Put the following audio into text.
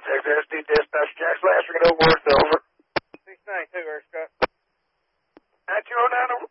Texas SD Dispatch, Jackson, Ashford, over. 692, Air Scott. 9209 over.